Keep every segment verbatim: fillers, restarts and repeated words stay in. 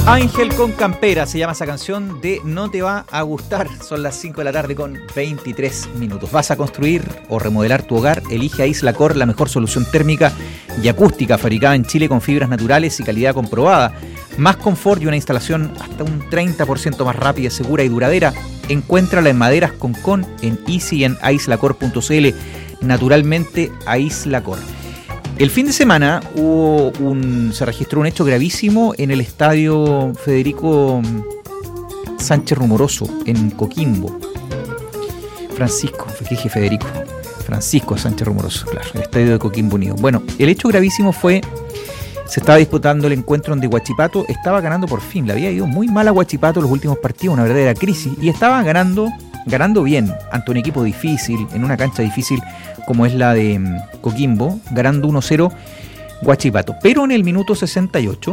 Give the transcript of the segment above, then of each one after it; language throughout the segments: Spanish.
Ángel con Campera, se llama esa canción de No Te Va a Gustar. Son las cinco de la tarde con veintitrés minutos. ¿Vas a construir o remodelar tu hogar? Elige a Islacor, la mejor solución térmica y acústica fabricada en Chile con fibras naturales y calidad comprobada. Más confort y una instalación hasta un treinta por ciento más rápida, segura y duradera. Encuéntrala en Maderas Concón, en Easy y en aislacor punto c l. Naturalmente, Aislacor. El fin de semana hubo un, se registró un hecho gravísimo en el estadio Federico Sánchez Rumoroso, en Coquimbo. Francisco, dije Federico, Francisco Sánchez Rumoroso, claro, el estadio de Coquimbo Unido. Bueno, el hecho gravísimo fue, se estaba disputando el encuentro donde Huachipato estaba ganando por fin. Le había ido muy mal a Huachipato los últimos partidos, una verdadera crisis, y estaba ganando, ganando bien ante un equipo difícil, en una cancha difícil como es la de Coquimbo, ganando uno cero Huachipato. Pero en el minuto sesenta y ocho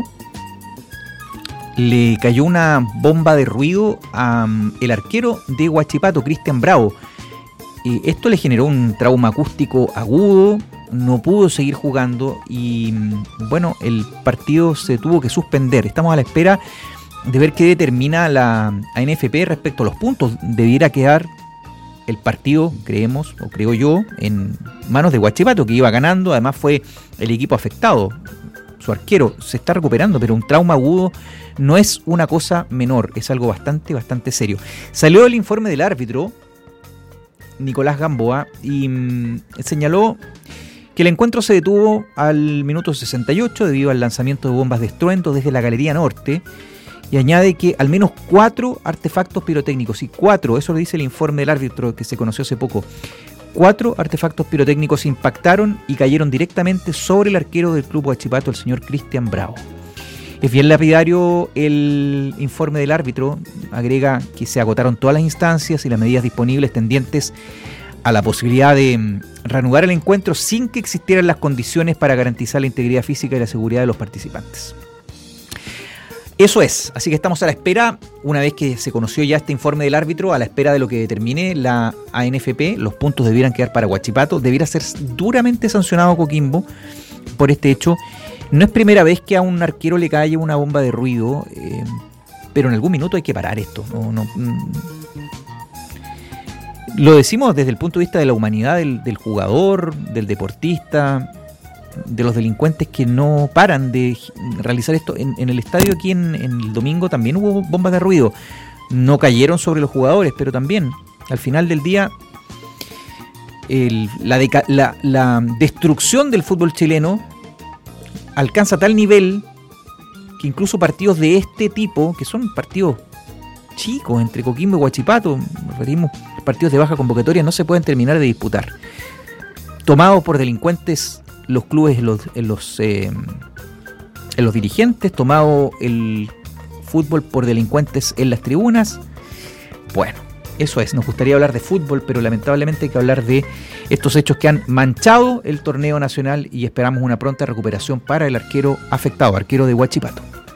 le cayó una bomba de ruido al arquero de Huachipato, Cristian Bravo. Eh, esto le generó un trauma acústico agudo, no pudo seguir jugando y bueno, el partido se tuvo que suspender. Estamos a la espera de ver qué determina la A N F P respecto a los puntos. Debiera quedar el partido, creemos, o creo yo, en manos de Huachipato, que iba ganando. Además fue el equipo afectado. Su arquero se está recuperando, pero un trauma agudo no es una cosa menor, es algo bastante, bastante serio. Salió el informe del árbitro, Nicolás Gamboa, y mmm, señaló que el encuentro se detuvo al minuto sesenta y ocho debido al lanzamiento de bombas de estruendo desde la Galería Norte. Y añade que al menos cuatro artefactos pirotécnicos, y cuatro, eso lo dice el informe del árbitro que se conoció hace poco, cuatro artefactos pirotécnicos impactaron y cayeron directamente sobre el arquero del club Huachipato, el señor Cristian Bravo. Es bien lapidario el informe del árbitro, agrega que se agotaron todas las instancias y las medidas disponibles tendientes a la posibilidad de reanudar el encuentro sin que existieran las condiciones para garantizar la integridad física y la seguridad de los participantes. Eso es, así que estamos a la espera, una vez que se conoció ya este informe del árbitro, a la espera de lo que determine la A N F P. Los puntos debieran quedar para Huachipato, debiera ser duramente sancionado Coquimbo por este hecho. No es primera vez que a un arquero le cae una bomba de ruido, eh, pero en algún minuto hay que parar esto. No, no, mm. Lo decimos desde el punto de vista de la humanidad del, del jugador, del deportista, de los delincuentes que no paran de realizar esto. En, en el estadio aquí en, en el domingo también hubo bombas de ruido. No cayeron sobre los jugadores, pero también al final del día el, la, deca, la, la destrucción del fútbol chileno alcanza tal nivel que incluso partidos de este tipo, que son partidos chicos entre Coquimbo y Huachipato, referimos partidos de baja convocatoria, no se pueden terminar de disputar. Tomados por delincuentes los clubes, en los, en los, eh, en los dirigentes, tomado el fútbol por delincuentes en las tribunas. Bueno, eso es, nos gustaría hablar de fútbol, pero lamentablemente hay que hablar de estos hechos que han manchado el torneo nacional y esperamos una pronta recuperación para el arquero afectado, arquero de Huachipato.